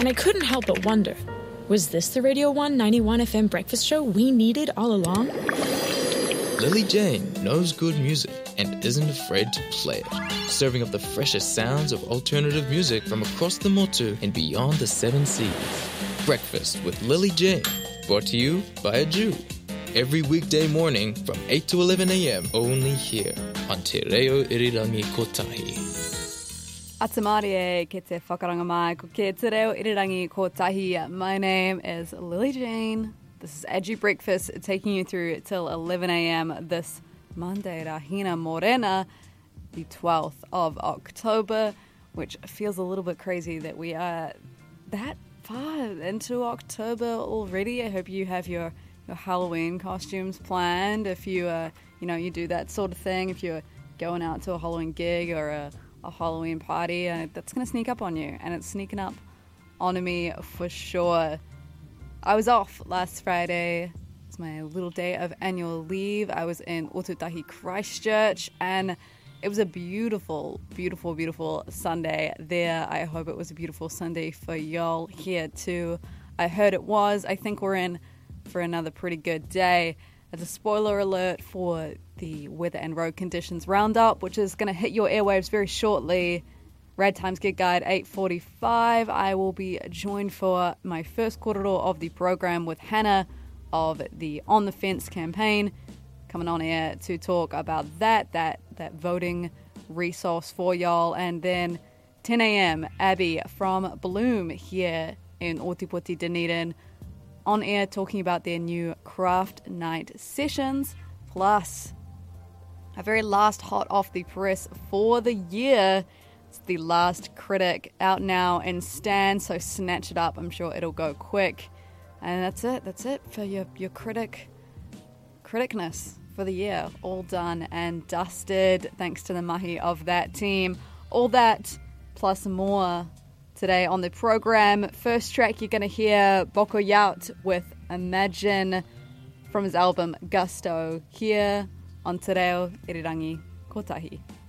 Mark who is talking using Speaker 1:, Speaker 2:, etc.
Speaker 1: And I couldn't help but wonder, was this the Radio 191 FM breakfast show we needed all along?
Speaker 2: Lily Jane knows good music and isn't afraid to play it, serving up the freshest sounds of alternative music from across the Motu and beyond the 7 seas. Breakfast with Lily Jane, brought to you by a Jew. Every weekday morning from 8 to 11 a.m. only here on Te Reo Irirangi Kotahi.
Speaker 3: Atamarie ke te whakaranga mai ko ke te reo irirangi kotahi. My name is Lily Jane. This is Edgy Breakfast, taking you through till 11 a.m. this Monday, Rahina Morena, the 12th of October, which feels a little bit crazy that we are that far into October already. I hope you have your Halloween costumes planned. If you, you do that sort of thing, if you're going out to a Halloween gig or a Halloween party, that's going to sneak up on you, and it's sneaking up on me for sure. I was off last Friday. It's my little day of annual leave. I was in Otutahi Christchurch, and it was a beautiful, beautiful, beautiful Sunday there. I hope it was a beautiful Sunday for y'all here too. I heard it was. I think we're in for another pretty good day. As a spoiler alert for the weather and road conditions roundup, which is going to hit your airwaves very shortly. Rad Times Gig Guide 8:45. I will be joined for my first korero of the program with Hannah of the On the Fence campaign, coming on air to talk about that voting resource for y'all. And then 10 a.m. Abby from Bloom here in Otipoti, Dunedin, on air talking about their new craft night sessions, plus a very last hot off the press for the year. It's The Last Critic, out now in Stan, so snatch it up. I'm sure it'll go quick. And that's it for your criticness for the year. All done and dusted, thanks to the mahi of that team. All that plus more today on the program. First track you're going to hear Boko Yaut with Imagine from his album Gusto, here on Te Reo Irirangi Kotahi.